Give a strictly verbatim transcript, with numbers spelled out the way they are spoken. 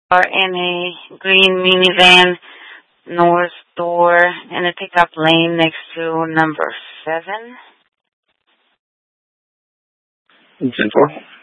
are in a green minivan, north door, in the pickup lane next to number seven. ten four.